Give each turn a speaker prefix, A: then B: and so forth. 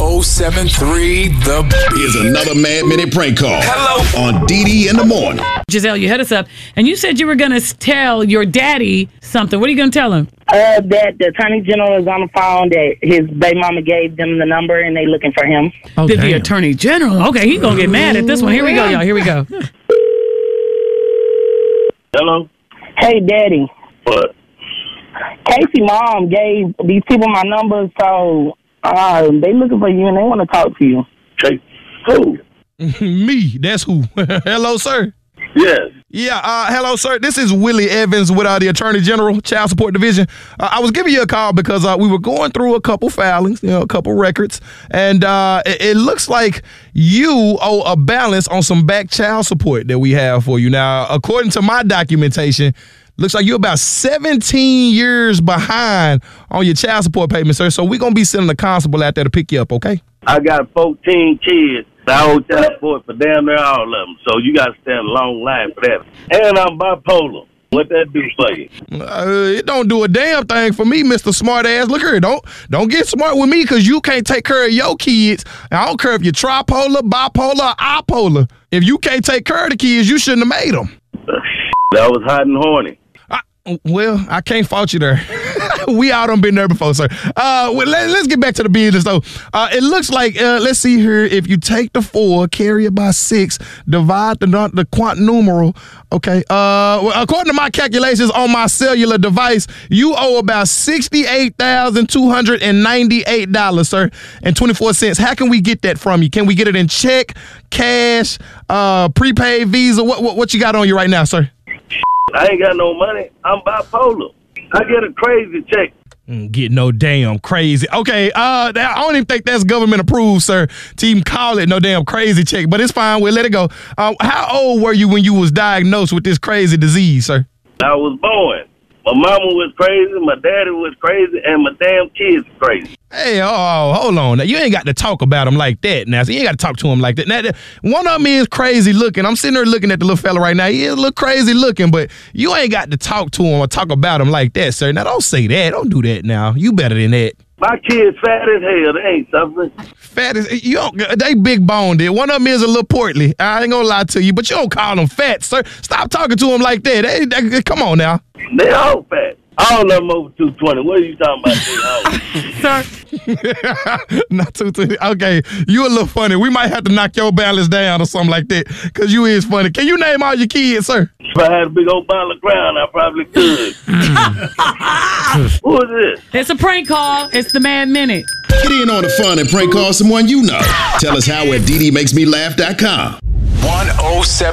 A: 1073 The Beat.
B: Here's another Mad Minute prank call.
A: Hello.
B: On DD in the morning.
C: Giselle, you hit us up, and you said you were going to tell your daddy something. What are you going to tell him?
D: That the Attorney General is on the phone, that his baby mama gave them the number, and they looking for him.
C: Oh, the Attorney General. Okay, he's going to get mad at this one. Here we go, y'all. Here we go.
E: Hello?
D: Hey, Daddy.
E: What?
D: Casey mom gave these people my number, so they looking for you, and they want to talk to you.
E: Hey, who?
F: Me. That's who. Hello, sir.
E: Yes.
F: Yeah, hello, sir. This is Willie Evans with the Attorney General, Child Support Division. I was giving you a call because we were going through a couple filings, a couple records, and it looks like you owe a balance on some back child support that we have for you. Now, according to my documentation, looks like you're about 17 years behind on your child support payment, sir. So we're going to be sending a constable out there to pick you up, okay?
E: I got 14 kids. I owe child support for damn near all of them. So you got to stand a long line for that. And I'm bipolar. What that do for you?
F: It don't do a damn thing for me, Mr. Smart Ass. Look here, don't get smart with me because you can't take care of your kids. I don't care if you're tripolar, bipolar, or bipolar. If you can't take care of the kids, you shouldn't have made them.
E: That was hot and horny.
F: Well, I can't fault you there. We all done been there before, sir. Let's get back to the business, though. It looks like, let's see here, if you take the 4, carry it by 6, divide the quant numeral, okay. According to my calculations on my cellular device, you owe about $68,298, sir, and 24 cents. How can we get that from you? Can we get it in check, cash, prepaid Visa? What you got on you right now, sir?
E: I ain't got no money. I'm bipolar. I get a crazy check.
F: Get no damn crazy. Okay, I don't even think that's government approved, sir, to even call it no damn crazy check, but it's fine. We'll let it go. How old were you when you was diagnosed with this crazy disease, sir?
E: I was born. My mama was crazy, my daddy was crazy, and my damn kids were crazy.
F: Hey, hold on. Now, you ain't got to talk about him like that now. So you ain't got to talk to him like that. Now, one of them is crazy looking. I'm sitting there looking at the little fella right now. He is a little crazy looking, but you ain't got to talk to him or talk about him like that, sir. Now, don't say that. Don't do that now. You better than that.
E: My kids fat as hell. They ain't suffering.
F: Fat as they big boned. One of them is a little portly. I ain't gonna lie to you, but you don't call them fat, sir. Stop talking to them like that. Come on now.
E: They all fat. All of them over 220. What are you talking about?
C: Sir.
F: Not 220. Okay, you a little funny. We might have to knock your balance down or something like that, because you is funny. Can you name all your kids, sir?
E: If I had a big old bottle of Crown, I probably could. Who is this?
C: It's a prank call. It's the Mad Minute.
B: Get in on the fun and prank call someone you know. Tell us how at DDMakesMeLaugh.com.
A: 1073